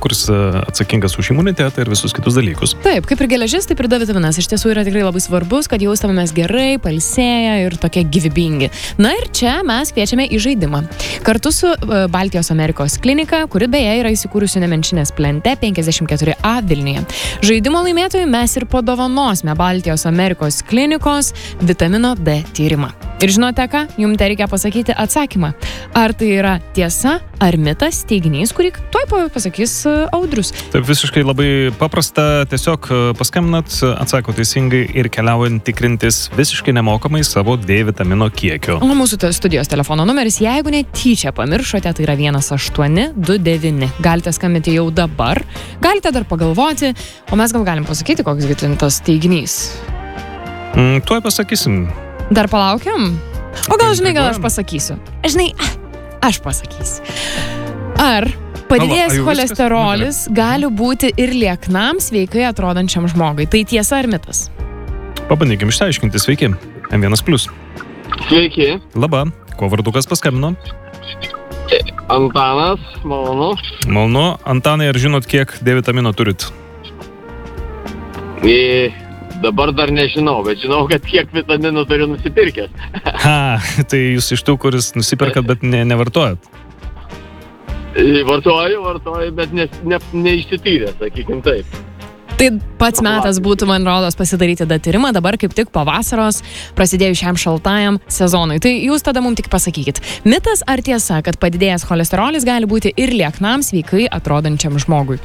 kuris atsakingas už imunitetą ir visus kitus dalykus. Taip, kaip ir geležis, taip ir D vitaminas iš tiesų yra tikrai labai svarbus, kad jaustumėmės gerai, pailsėję ir tokie gyvybingi. Na ir čia mes kviečiame į žaidimą. Kartu su Baltijos Amerikos klinika, kuri beje yra įsikūrusi Nemenčinės plente 54A Vilniuje. Žaidimo laimėtojui mes ir padovanosime Baltijos Amerikos klinikos vitamino D tyrimą. Ir žinote ką? Jums tai reikia pasakyti atsakymą. Ar tai yra tiesa, ar mitas, teiginys, kurį tuoj pasakys Audrius. Taip, visiškai labai paprasta, tiesiog paskambinat, atsako teisingai ir keliaujant tikrintis visiškai nemokamai savo D vitamino kiekio. O mūsų studijos telefono numeris, jeigu netyčia pamiršote, tai yra 1829. Galite skambinti jau dabar, galite dar pagalvoti, o mes gal galim pasakyti, koks tas teiginys. Tuoj pasakysim. Dar palaukiam? O gal, žinai, gal aš pasakysiu. Žinai, aš pasakysiu. Ar padidėjęs cholesterolis gali būti ir lieknam sveikai atrodančiam žmogui? Tai tiesa ar mitas? Pabandykim išsiaiškinti. Sveiki. M1+. Sveiki. Labą. Kuo vardu kas paskambino? Antanas, malonu. Malonu. Antanai, ar žinot, kiek D vitamino turit? Dabar dar nežinau, bet žinau, kad kiek vitaminų turiu nusipirkęs. Tai jūs iš tų, kuris nusiperkat, bet nevartojat? Vartoju, bet neišsityręs, sakykim taip. Tai pats metas būtų, man rodos, pasidaryti D tyrimą, dabar kaip tik po vasaros prasidėjus šiam šaltajam sezonui. Tai jūs tada mums tik pasakykit, mitas ar tiesa, kad padidėjęs cholesterolis gali būti ir lieknam sveikai atrodančiam žmogui?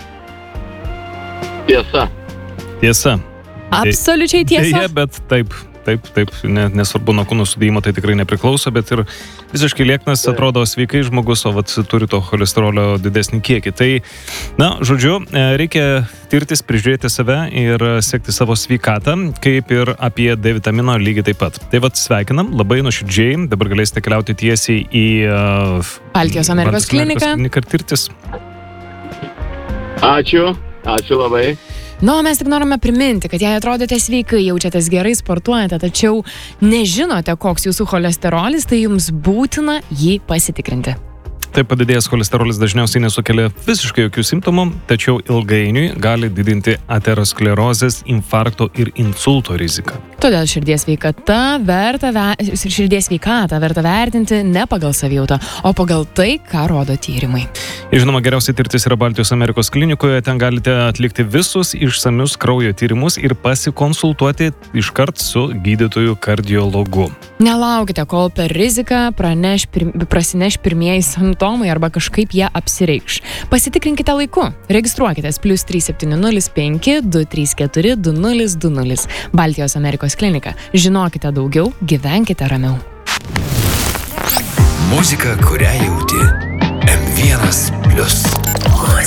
Tiesa. Tiesa. Absoliučiai tiesa. Deja, bet taip, nesvarbu nuo kūno sudėjimo, tai tikrai nepriklauso, bet ir visiškai lieknas atrodo sveikai žmogus, o turi to cholesterolio didesnį kiekį. Tai, žodžiu, reikia tirtis, prižiūrėti save ir sekti savo sveikatą, kaip ir apie D vitamino lygiai taip pat. Tai sveikinam, labai nuoširdžiai, dabar galėsite keliauti tiesiai į Baltijos Amerikos kliniką ir tirtis. Ačiū labai. Mes tik norime priminti, kad jei atrodote sveikai, jaučiatės gerai, sportuojate, tačiau nežinote, koks jūsų cholesterolis, tai jums būtina jį pasitikrinti. Taip, padidėjęs cholesterolis dažniausiai nesukelia visiškai jokių simptomų, tačiau ilgainiui gali didinti aterosklerozės, infarkto ir insulto riziką. Todėl širdies sveikatą verta vertinti ne pagal savijautą, o pagal tai, ką rodo tyrimai. Ir žinoma, geriausiai tirtis yra Baltijos Amerikos klinikoje, ten galite atlikti visus išsamius kraujo tyrimus ir pasikonsultuoti iškart su gydytoju kardiologu. Nelaukite, kol per riziką prasineš pirmieji simptomai arba kažkaip jie apsireikš. Pasitikrinkite laiku. Registruokitės +370 5 234 2020. Baltijos Amerikos klinika. Žinokite daugiau, gyvenkite ramiau. Muzika, kurią jauti. M1+.